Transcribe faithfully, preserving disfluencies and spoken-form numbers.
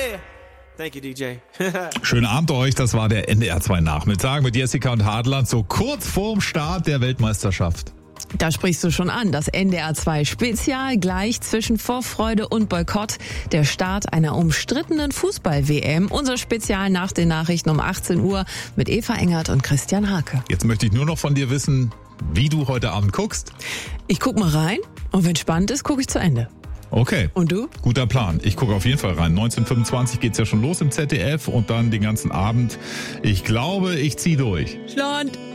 Yeah. Thank you, D J. Schönen Abend euch, das war der N D R zwei Nachmittag mit Jessica und Hadland, so kurz vorm Start der Weltmeisterschaft. Da sprichst du schon an, das N D R zwei Spezial gleich zwischen Vorfreude und Boykott, der Start einer umstrittenen Fußball-W M. Unser Spezial nach den Nachrichten um achtzehn Uhr mit Eva Engert und Christian Hake. Jetzt möchte ich nur noch von dir wissen, wie du heute Abend guckst. Ich guck mal rein und wenn spannend ist, gucke ich zu Ende. Okay. Und du? Guter Plan. Ich gucke auf jeden Fall rein. neunzehn Uhr fünfundzwanzig geht's ja schon los im Z D F und dann den ganzen Abend. Ich glaube, ich zieh durch. Schland.